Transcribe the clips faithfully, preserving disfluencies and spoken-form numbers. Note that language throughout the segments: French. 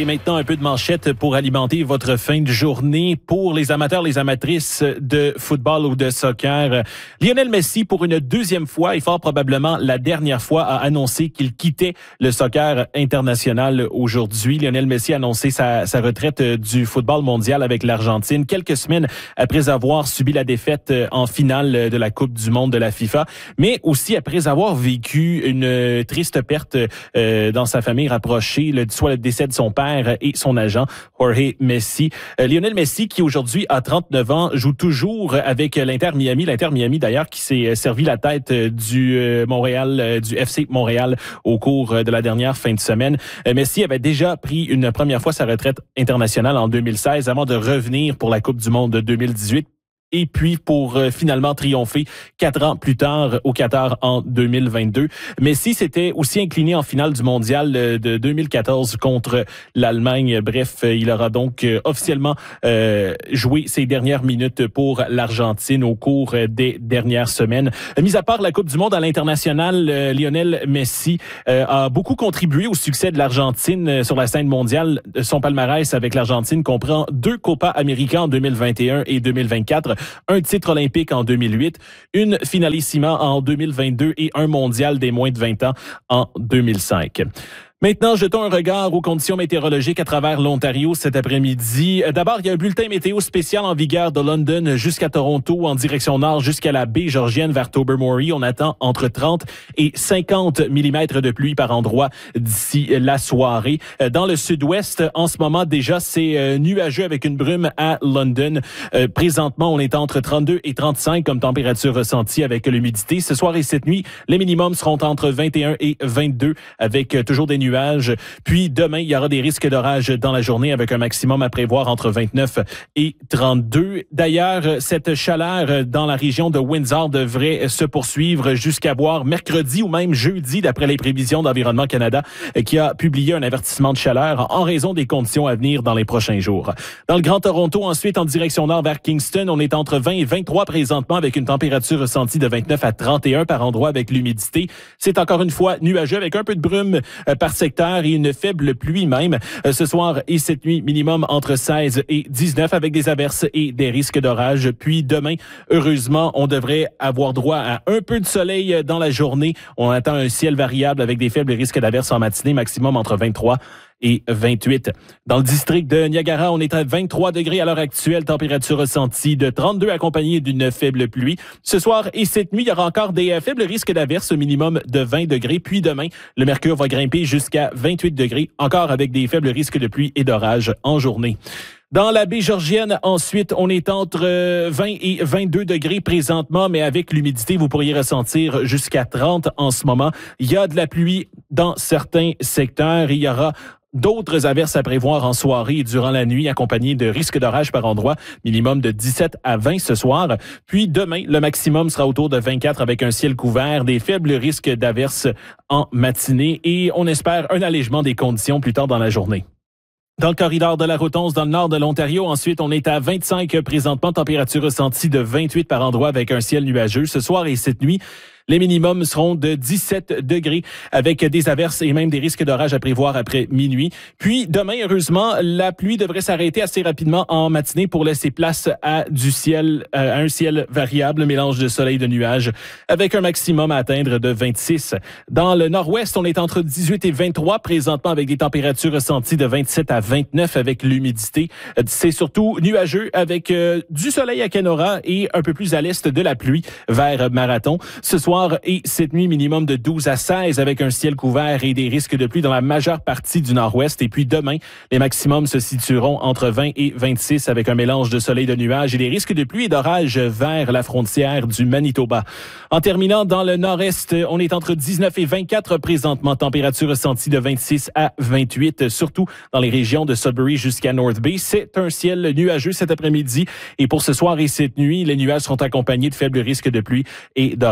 Et maintenant, un peu de manchette pour alimenter votre fin de journée. Pour les amateurs, les amatrices de football ou de soccer, Lionel Messi, pour une deuxième fois et fort probablement la dernière fois, a annoncé qu'il quittait le soccer international aujourd'hui. Lionel Messi a annoncé sa, sa retraite du football mondial avec l'Argentine quelques semaines après avoir subi la défaite en finale de la Coupe du monde de la FIFA, mais aussi après avoir vécu une triste perte euh, dans sa famille rapprochée, le, soit le décès de son père et son agent, Jorge Messi. Euh, Lionel Messi, qui aujourd'hui a trente-neuf ans, joue toujours avec l'Inter Miami. L'Inter Miami, d'ailleurs, qui s'est servi la tête du euh, Montréal, euh, du F C Montréal au cours de la dernière fin de semaine. Euh, Messi avait déjà pris une première fois sa retraite internationale en deux mille seize avant de revenir pour la Coupe du monde de deux mille dix-huit. Et puis pour euh, finalement triompher quatre ans plus tard au Qatar en deux mille vingt-deux. Messi s'était aussi incliné en finale du mondial de deux mille quatorze contre l'Allemagne. Bref, il aura donc euh, officiellement euh, joué ses dernières minutes pour l'Argentine au cours des dernières semaines. Mis à part la Coupe du monde à l'international, euh, Lionel Messi euh, a beaucoup contribué au succès de l'Argentine sur la scène mondiale. Son palmarès avec l'Argentine comprend deux Copa América en deux mille vingt et un et deux mille vingt-quatre. Un titre olympique en deux mille huit, une finalissima en deux mille vingt-deux et un mondial des moins de vingt ans en deux mille cinq. Maintenant, jetons un regard aux conditions météorologiques à travers l'Ontario cet après-midi. D'abord, il y a un bulletin météo spécial en vigueur de London jusqu'à Toronto, en direction nord jusqu'à la baie georgienne vers Tobermory. On attend entre trente et cinquante millimètres de pluie par endroit d'ici la soirée. Dans le sud-ouest, en ce moment, déjà, c'est nuageux avec une brume à London. Euh, présentement, on est entre trente-deux et trente-cinq comme température ressentie avec l'humidité. Ce soir et cette nuit, les minimums seront entre vingt et un et vingt-deux avec toujours des nuages. Puis demain, il y aura des risques d'orage dans la journée avec un maximum à prévoir entre vingt-neuf et trente-deux. D'ailleurs, cette chaleur dans la région de Windsor devrait se poursuivre jusqu'à voir mercredi ou même jeudi, d'après les prévisions d'Environnement Canada, qui a publié un avertissement de chaleur en raison des conditions à venir dans les prochains jours. Dans le Grand Toronto, ensuite, en direction nord vers Kingston, on est entre vingt et vingt-trois présentement avec une température ressentie de vingt-neuf à trente et un par endroit avec l'humidité. C'est encore une fois nuageux avec un peu de brume euh, par secteur et une faible pluie même. Ce soir et cette nuit, minimum entre seize et dix-neuf avec des averses et des risques d'orage. Puis demain, heureusement, on devrait avoir droit à un peu de soleil dans la journée. On attend un ciel variable avec des faibles risques d'averses en matinée, maximum entre vingt-trois et vingt-huit. Dans le district de Niagara, on est à vingt-trois degrés à l'heure actuelle, température ressentie de trente-deux accompagnée d'une faible pluie. Ce soir et cette nuit, il y aura encore des faibles risques d'averses, minimum de vingt degrés. Puis demain, le mercure va grimper jusqu'à vingt-huit degrés, encore avec des faibles risques de pluie et d'orage en journée. Dans la baie georgienne, ensuite, on est entre vingt et vingt-deux degrés présentement, mais avec l'humidité, vous pourriez ressentir jusqu'à trente en ce moment. Il y a de la pluie dans certains secteurs. Il y aura d'autres averses à prévoir en soirée et durant la nuit, accompagnées de risques d'orage par endroit, minimum de dix-sept à vingt ce soir. Puis demain, le maximum sera autour de vingt-quatre avec un ciel couvert, des faibles risques d'averses en matinée et on espère un allègement des conditions plus tard dans la journée. Dans le corridor de la route onze, dans le nord de l'Ontario, ensuite, on est à vingt-cinq présentement, température ressentie de vingt-huit par endroit avec un ciel nuageux. Ce soir et cette nuit, les minimums seront de dix-sept degrés avec des averses et même des risques d'orage à prévoir après minuit. Puis demain, heureusement, la pluie devrait s'arrêter assez rapidement en matinée pour laisser place à du ciel, à un ciel variable, mélange de soleil et de nuages, avec un maximum à atteindre de vingt-six. Dans le nord-ouest, on est entre dix-huit et vingt-trois présentement avec des températures ressenties de vingt-sept à vingt-neuf avec l'humidité. C'est surtout nuageux avec euh, du soleil à Kenora et un peu plus à l'est de la pluie vers Marathon. Ce soir et cette nuit, minimum de douze à seize avec un ciel couvert et des risques de pluie dans la majeure partie du nord-ouest. Et puis demain, les maximums se situeront entre vingt et vingt-six avec un mélange de soleil et de nuages et des risques de pluie et d'orage vers la frontière du Manitoba. En terminant, dans le nord-est, on est entre dix-neuf et vingt-quatre présentement, température ressentie de vingt-six à vingt-huit, surtout dans les régions de Sudbury jusqu'à North Bay. C'est un ciel nuageux cet après-midi et pour ce soir et cette nuit, les nuages seront accompagnés de faibles risques de pluie et d'orage minimum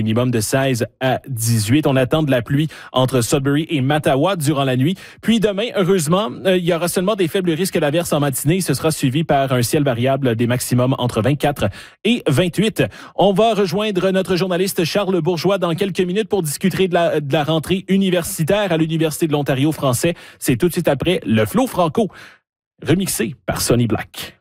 minimum de seize à dix-huit. On attend de la pluie entre Sudbury et Mattawa durant la nuit. Puis demain, heureusement, euh, il y aura seulement des faibles risques d'averses en matinée. Ce sera suivi par un ciel variable des maximums entre vingt-quatre et vingt-huit. On va rejoindre notre journaliste Charles Bourgeois dans quelques minutes pour discuter de la, de la rentrée universitaire à l'Université de l'Ontario français. C'est tout de suite après le Flow Franco, remixé par Sonny Black.